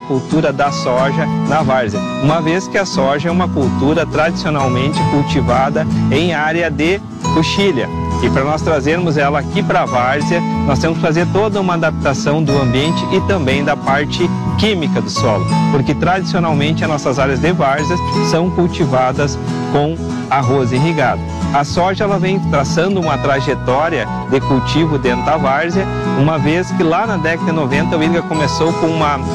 cultura da soja na várzea, uma vez que a soja é uma cultura tradicionalmente cultivada em área de coxilha. E para nós trazermos ela aqui para a várzea, nós temos que fazer toda uma adaptação do ambiente e também da parte química do solo, porque tradicionalmente as nossas áreas de várzea são cultivadas com arroz irrigado. A soja ela vem traçando uma trajetória de cultivo dentro da várzea, uma vez que lá na década de 90 o INCRA começou com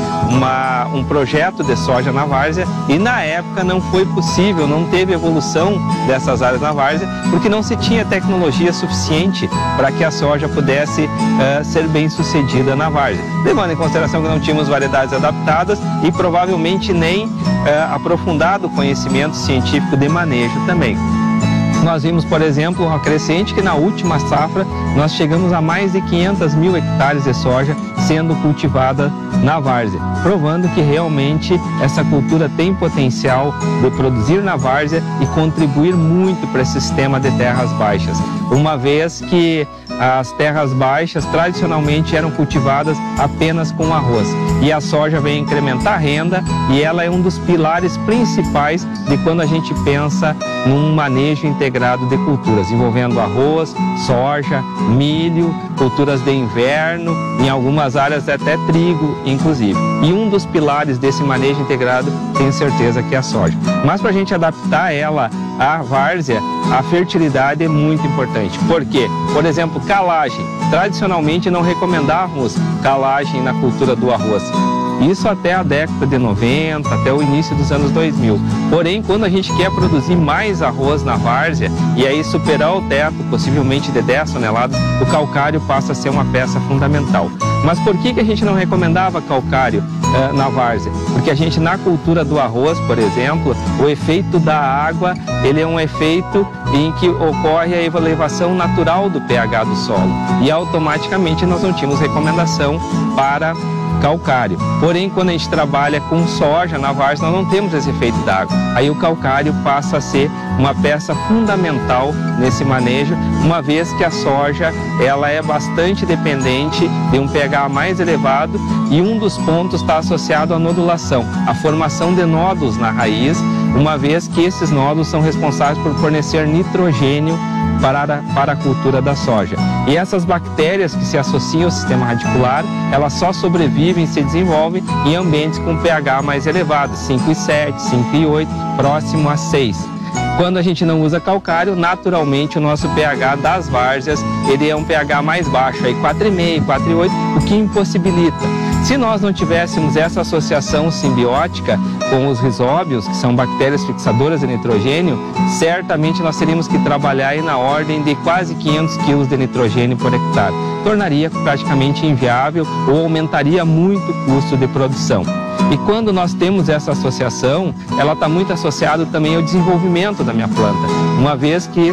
um projeto de soja na várzea e na época não foi possível, não teve evolução dessas áreas na várzea, porque não se tinha tecnologia suficiente para que a soja pudesse ser bem sucedida na várzea, levando em consideração que não tínhamos variedades adaptadas e provavelmente nem aprofundado conhecimento científico de manejo também. Nós vimos, por exemplo, uma crescente que na última safra nós chegamos a mais de 500 mil hectares de soja sendo cultivada na várzea, provando que realmente essa cultura tem potencial de produzir na várzea e contribuir muito para esse sistema de terras baixas, uma vez que as terras baixas tradicionalmente eram cultivadas apenas com arroz e a soja vem incrementar a renda e ela é um dos pilares principais de quando a gente pensa num manejo integrado de culturas, envolvendo arroz, soja, milho, culturas de inverno, em algumas áreas até trigo, inclusive. E um dos pilares desse manejo integrado, tenho certeza que é a soja. Mas para a gente adaptar ela à várzea, a fertilidade é muito importante. Por quê? Por exemplo, calagem. Tradicionalmente não recomendávamos calagem na cultura do arroz. Isso até a década de 90, até o início dos anos 2000. Porém, quando a gente quer produzir mais arroz na várzea e aí superar o teto, possivelmente de 10 toneladas, o calcário passa a ser uma peça fundamental. Mas por que a gente não recomendava calcário na várzea? Porque a gente, na cultura do arroz, por exemplo, o efeito da água, ele é um efeito em que ocorre a elevação natural do pH do solo. E automaticamente nós não tínhamos recomendação para calcário. Porém, quando a gente trabalha com soja na várzea, nós não temos esse efeito d'água. Aí o calcário passa a ser uma peça fundamental nesse manejo, uma vez que a soja ela é bastante dependente de um pH mais elevado e um dos pontos está associado à nodulação, a formação de nódulos na raiz, uma vez que esses nódulos são responsáveis por fornecer nitrogênio para a cultura da soja. E essas bactérias que se associam ao sistema radicular, elas só sobrevivem e se desenvolvem em ambientes com pH mais elevado, 5,7, 5,8, próximo a 6. Quando a gente não usa calcário, naturalmente o nosso pH das várzeas, ele é um pH mais baixo, aí 4,5, 4,8, o que impossibilita. Se nós não tivéssemos essa associação simbiótica com os rizóbios, que são bactérias fixadoras de nitrogênio, certamente nós teríamos que trabalhar aí na ordem de quase 500 kg de nitrogênio por hectare. Tornaria praticamente inviável ou aumentaria muito o custo de produção. E quando nós temos essa associação, ela está muito associada também ao desenvolvimento da minha planta, uma vez que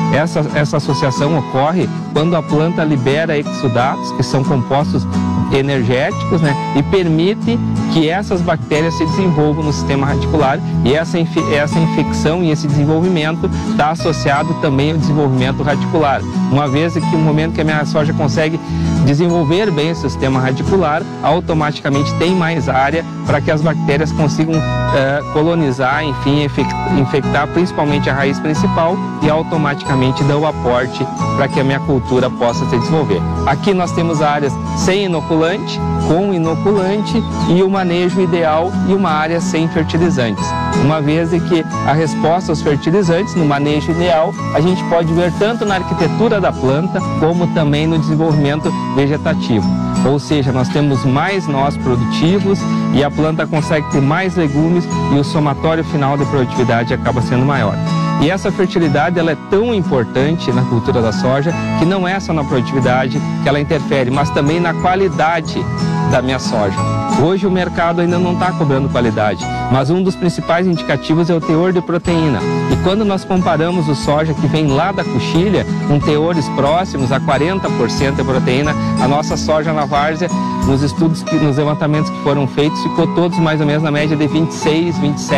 essa associação ocorre quando a planta libera exudatos, que são compostos energéticos, e permite que essas bactérias se desenvolvam no sistema radicular e essa infecção e esse desenvolvimento está associado também ao desenvolvimento radicular, uma vez que no momento que a minha soja consegue desenvolver bem o sistema radicular, automaticamente tem mais área para que as bactérias consigam colonizar, enfim, infectar principalmente a raiz principal e automaticamente dar o aporte para que a minha cultura possa se desenvolver. Aqui nós temos áreas sem inoculante, com inoculante e o manejo ideal e uma área sem fertilizantes. Uma vez que a resposta aos fertilizantes, no manejo ideal, a gente pode ver tanto na arquitetura da planta como também no desenvolvimento vegetativo. Ou seja, nós temos mais nós produtivos e a planta consegue ter mais legumes e o somatório final de produtividade acaba sendo maior. E essa fertilidade ela é tão importante na cultura da soja que não é só na produtividade que ela interfere, mas também na qualidade da minha soja. Hoje o mercado ainda não está cobrando qualidade, mas um dos principais indicativos é o teor de proteína. E quando nós comparamos o soja que vem lá da coxilha, com teores próximos a 40% de proteína, a nossa soja na várzea, nos estudos, nos levantamentos que foram feitos, ficou todos mais ou menos na média de 26,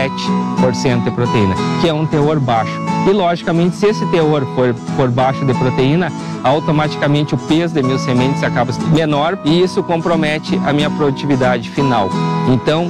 27% de proteína, que é um teor baixo. E logicamente, se esse teor for baixo de proteína, automaticamente o peso de mil sementes acaba sendo menor e isso compromete a minha produtividade final. Então,